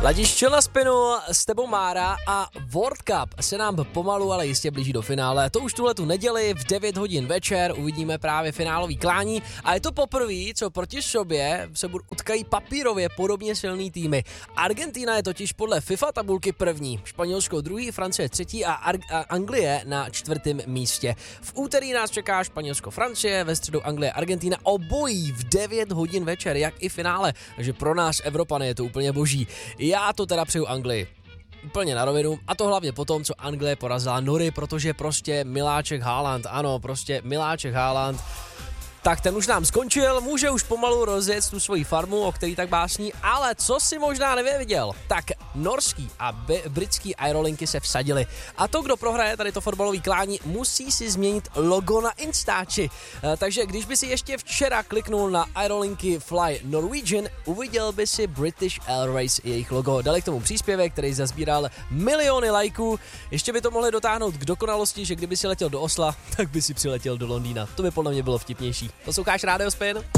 Ladíš čel na spinu, s tebou Mára a World Cup se nám pomalu, ale jistě blíží do finále. To už tuhletu neděli v 9 hodin večer uvidíme právě finálový klání a je to poprvé, co proti sobě se utkají papírově podobně silný týmy. Argentina je totiž podle FIFA tabulky první, Španělsko druhý, Francie třetí a Anglie na čtvrtém místě. V úterý nás čeká Španělsko-Francie, ve středu Anglie-Argentina, obojí v 9 hodin večer, jak i finále, takže pro nás Evropany je to úplně boží. Já to teda přeju Anglii. Úplně na rovinu a to hlavně potom, co Anglie porazila Nory, protože prostě miláček Haaland, ano, prostě miláček Haaland, tak ten už nám skončil, může už pomalu rozjet tu svoji farmu, o který tak básní, ale co si možná nevěděl, tak norský a britský aerolinky se vsadili. A to, kdo prohraje tady to fotbalový klání, musí si změnit logo na Instači. Takže když by si ještě včera kliknul na aerolinky Fly Norwegian, uviděl by si British Airways jejich logo. Dali k tomu příspěvek, který zazbíral miliony lajků. Ještě by to mohli dotáhnout k dokonalosti, že kdyby si letěl do Osla, tak by si přiletěl do Londýna. To by podle mě bylo vtipnější. Posloucháš Rádio Spin?